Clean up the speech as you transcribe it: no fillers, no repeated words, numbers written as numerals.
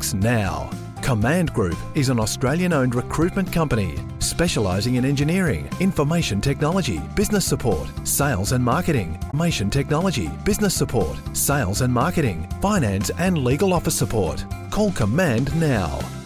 Contacts now. Command Group is an Australian-owned recruitment company specialising in engineering, information technology, business support, sales and marketing, information technology, business support, sales and marketing, finance and legal office support. Call Command now.